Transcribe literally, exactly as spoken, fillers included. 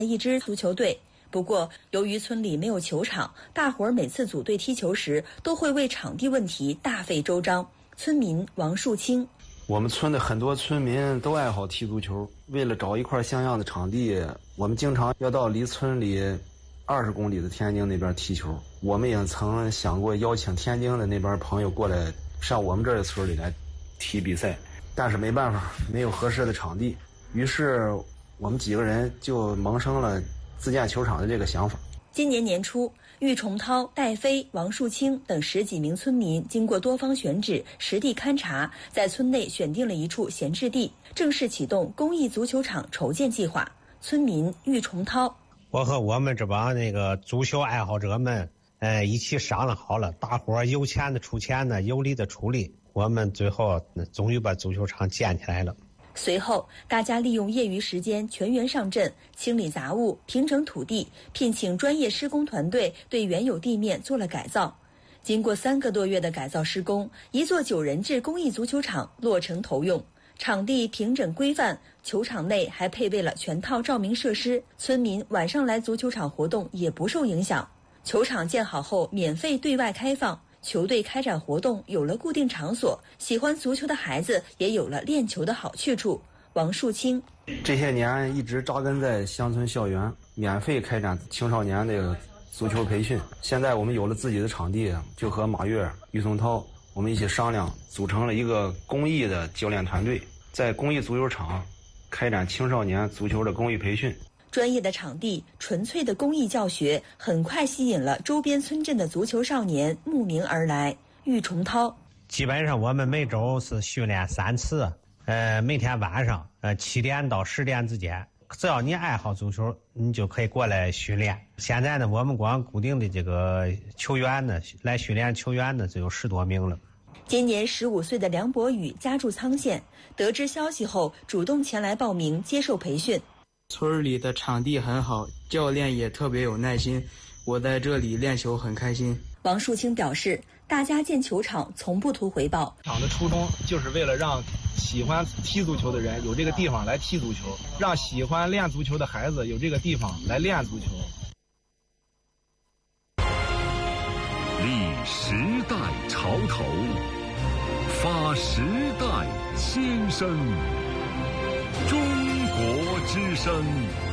一支足球队。不过，由于村里没有球场，大伙儿每次组队踢球时都会为场地问题大费周章。村民王树清： 我们村的很多村民都爱好踢足球，为了找一块像样的场地，我们经常要到离村里二十公里的天津那边踢球。我们也曾想过邀请天津的那边朋友过来上我们这儿的村里来踢比赛，但是没办法，没有合适的场地。于是我们几个人就萌生了自建球场的这个想法。 今年年初，郁崇涛、戴飞、王树清等十几名村民经过多方选址、实地勘察，在村内选定了一处闲置地，正式启动公益足球场筹建计划。村民郁崇涛： 我和我们这帮那个足球爱好者们，呃，一起商量好了，大伙儿有钱的出钱呢，有力的出力，我们最后终于把足球场建起来了。 随后，大家利用业余时间全员上阵，清理杂物、平整土地，聘请专业施工团队对原有地面做了改造。经过三个多月的改造施工，一座九人制公益足球场落成投用。场地平整规范，球场内还配备了全套照明设施，村民晚上来足球场活动也不受影响。球场建好后免费对外开放，球队开展活动有了固定场所，喜欢足球的孩子也有了练球的好去处。王树清： 这些年一直扎根在乡村校园，免费开展青少年的足球培训。现在我们有了自己的场地，就和马跃、郁崇涛我们一起商量，组成了一个公益的教练团队，在公益足球场开展青少年足球的公益培训。 专业的场地、纯粹的公益教学，很快吸引了周边村镇的足球少年慕名而来。郁崇涛： 基本上我们每周是训练三次，呃，每天晚上呃七点到十点之间，只要你爱好足球，你就可以过来训练。现在呢，我们光固定的这个球员呢，来训练球员呢，就有十多名了。 今年十五岁的梁博宇家住沧县，得知消息后，主动前来报名接受培训。 村里的场地很好，教练也特别有耐心，我在这里练球很开心。 王树清表示，大家建球场从不图回报， 场的初衷就是为了让喜欢踢足球的人有这个地方来踢足球，让喜欢练足球的孩子有这个地方来练足球。 立时代潮头，发时代新生，中国之声。